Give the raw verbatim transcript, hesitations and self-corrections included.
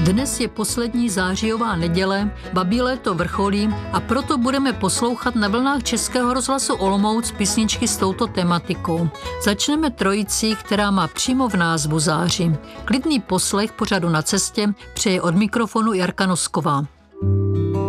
Dnes je poslední zářijová neděle, babí léto vrcholí a proto budeme poslouchat na vlnách Českého rozhlasu Olomouc písničky s touto tematikou. Začneme trojicí, která má přímo v názvu září. Klidný poslech pořadu Na cestě přeje od mikrofonu Jarka Nosková.